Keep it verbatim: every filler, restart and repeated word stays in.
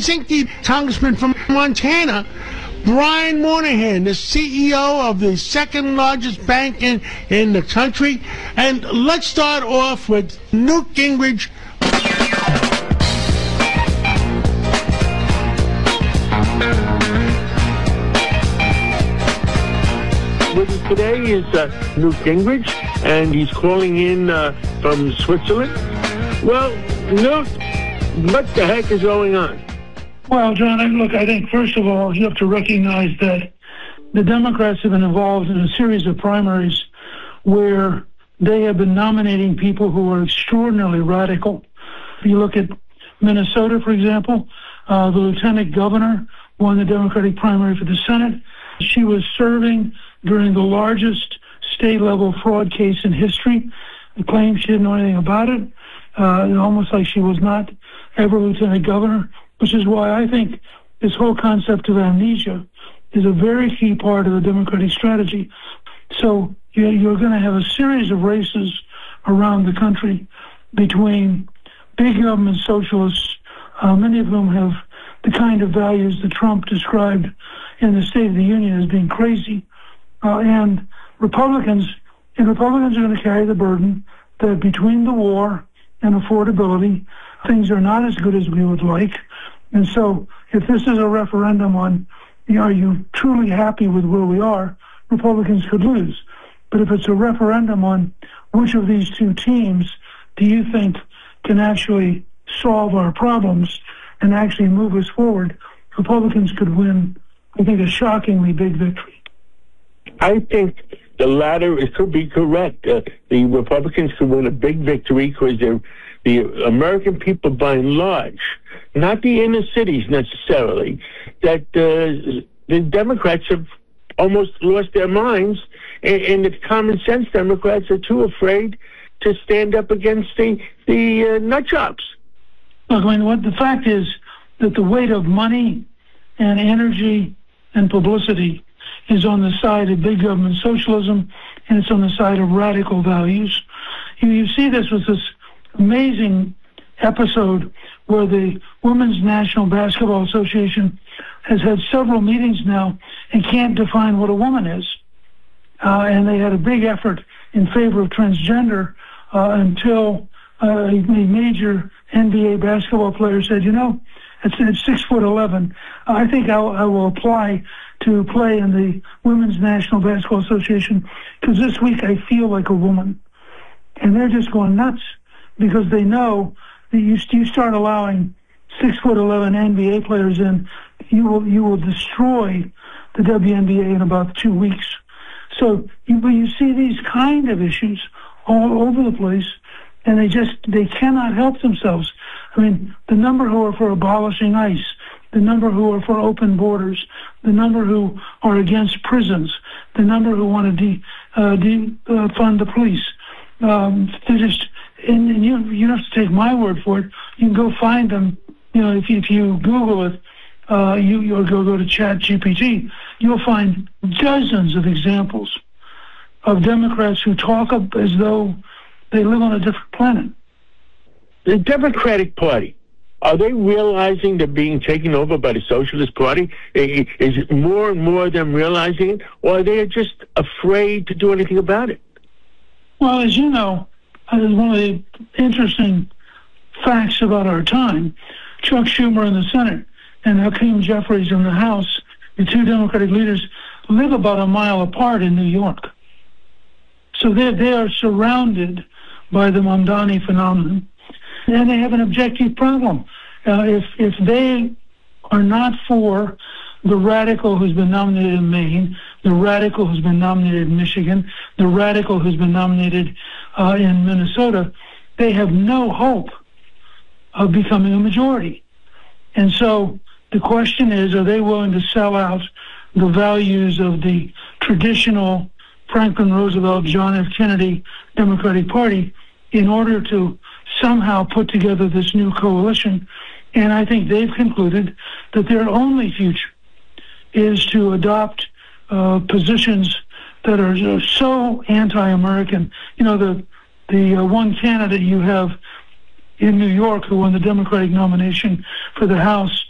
Zinke, Congressman from Montana, Brian Moynihan, the C E O of the second largest bank in, in the country. And let's start off with Newt Gingrich. With us today is uh, Newt Gingrich, and he's calling in uh, from Switzerland. Well, Newt, what the heck is going on? Well, John, I, look, I think, first of all, you have to recognize that the Democrats have been involved in a series of primaries where they have been nominating people who are extraordinarily radical. If you look at Minnesota, for example, uh, the lieutenant governor won the Democratic primary for the Senate. She was serving during the largest state-level fraud case in history. The claim she didn't know anything about it, uh, almost like she was not ever lieutenant governor, which is why I think this whole concept of amnesia is a very key part of the Democratic strategy. So you're going to have a series of races around the country between big government socialists, uh, many of whom have the kind of values that Trump described in the State of the Union as being crazy, uh, and Republicans. And Republicans are going to carry the burden that between the war and affordability, things are not as good as we would like. And so if this is a referendum on, you know, are you truly happy with where we are, Republicans could lose. But if it's a referendum on which of these two teams do you think can actually solve our problems and actually move us forward, Republicans could win, I think, a shockingly big victory. I think the latter it could be correct. Uh, the Republicans could win a big victory because they're the American people, by and large, not the inner cities necessarily, that uh, the Democrats have almost lost their minds, and, and the common sense Democrats are too afraid to stand up against the the uh, nut jobs. Look, I mean, what the fact is that the weight of money and energy and publicity is on the side of big government socialism, and it's on the side of radical values. You, you see this with this amazing episode where the Women's National Basketball Association has had several meetings now and can't define what a woman is. Uh, and they had a big effort in favor of transgender uh, until uh, a major N B A basketball player said, you know, it's, it's six foot eleven. I think I'll, I will apply to play in the Women's National Basketball Association because this week I feel like a woman. And they're just going nuts because they know that you, you start allowing six foot eleven N B A players in, you will you will destroy the W N B A in about two weeks. So you, you see these kind of issues all over the place, and they just they cannot help themselves. I mean, the number who are for abolishing ICE, the number who are for open borders, the number who are against prisons, the number who want to de, uh, de, uh, fund the police. Um, they're just, and, and you you don't have to take my word for it. You can go find them. You know, if you, if you Google it, uh, you you go go to Chat G P T, you'll find dozens of examples of Democrats who talk as though they live on a different planet. The Democratic Party, are they realizing they're being taken over by the Socialist Party? Is it more and more of them realizing it, or are they just afraid to do anything about it? Well, as you know, one of the interesting facts about our time, Chuck Schumer in the Senate and Hakeem Jeffries in the House, the two Democratic leaders, live about a mile apart in New York. So they they are surrounded by the Mamdani phenomenon, and they have an objective problem. Uh, if if they are not for the radical who's been nominated in Maine, the radical who's been nominated in Michigan, the radical who's been nominated uh, in Minnesota, they have no hope of becoming a majority. And so the question is, are they willing to sell out the values of the traditional Franklin Roosevelt, John F. Kennedy Democratic Party in order to somehow put together this new coalition? And I think they've concluded that their only future is to adopt uh, positions that are uh, so anti-American. You know, the the uh, one candidate you have in New York who won the Democratic nomination for the House